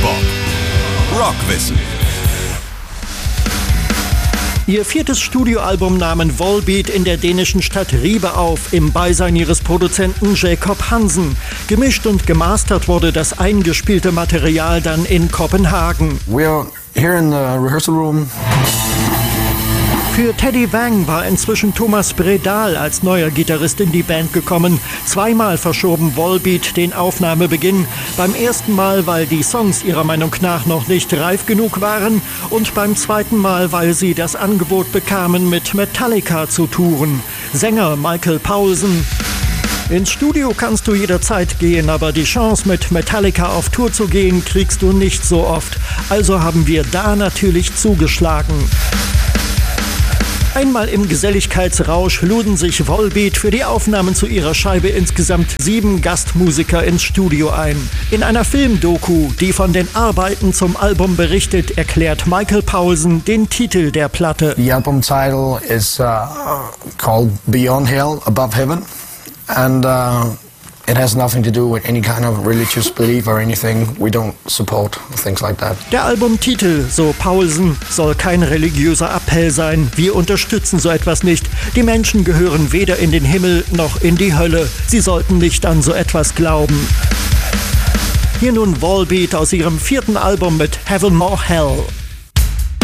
Rockpop. Rockwissen. Ihr 4. Studioalbum nahmen Volbeat in der dänischen Stadt Ribe auf, im Beisein ihres Produzenten Jacob Hansen. Gemischt und gemastert wurde das eingespielte Material dann in Kopenhagen. We are here in the rehearsal room. Für Teddy Wang war inzwischen Thomas Bredal als neuer Gitarrist in die Band gekommen. Zweimal verschoben Volbeat den Aufnahmebeginn. Beim ersten Mal, weil die Songs ihrer Meinung nach noch nicht reif genug waren, und beim zweiten Mal, weil sie das Angebot bekamen, mit Metallica zu touren. Sänger Michael Poulsen: ins Studio kannst du jederzeit gehen, aber die Chance, mit Metallica auf Tour zu gehen, kriegst du nicht so oft. Also haben wir da natürlich zugeschlagen. Einmal im Geselligkeitsrausch luden sich Volbeat für die Aufnahmen zu ihrer Scheibe insgesamt 7 Gastmusiker ins Studio ein. In einer Filmdoku, die von den Arbeiten zum Album berichtet, erklärt Michael Poulsen den Titel der Platte. The album title is called Beyond Hell, Above Heaven, and it has nothing to do with any kind of religious belief or anything. We don't support things like that. Der Albumtitel, so Poulsen, soll kein religiöser Appell sein. Wir unterstützen so etwas nicht. Die Menschen gehören weder in den Himmel noch in die Hölle. Sie sollten nicht an so etwas glauben. Hier nun Volbeat aus ihrem 4. Album mit Heaven or Hell.